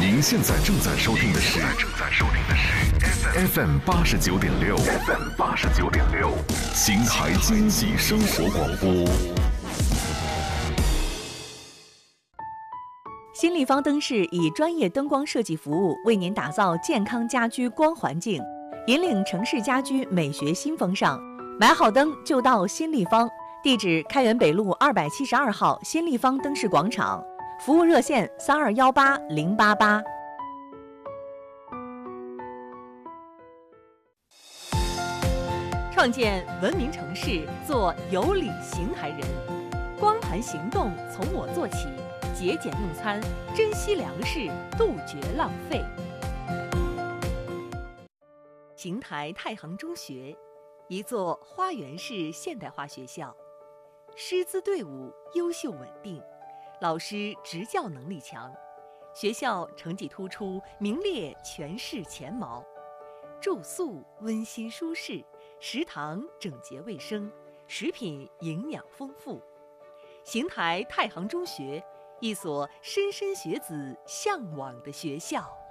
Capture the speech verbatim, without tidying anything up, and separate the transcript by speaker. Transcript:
Speaker 1: 您现在正在收听的是正在收听的是 F M 八十九点六 F M 八十九点六邢台经济生活广播。
Speaker 2: 新立方灯饰以专业灯光设计服务，为您打造健康家居光环境，引领城市家居美学新风尚。买好灯就到新立方，地址开元北路二百七十二号新立方灯饰广场，服务热线三二幺八零八八。创建文明城市，做有礼邢台人。光盘行动从我做起，节俭用餐，珍惜粮食，杜绝浪费。邢台太行中学，一座花园式现代化学校，师资队伍优秀稳定，老师执教能力强，学校成绩突出，名列全市前茅。住宿温馨舒适，食堂整洁卫生，食品营养丰富。邢台太行中学，一所莘莘学子向往的学校。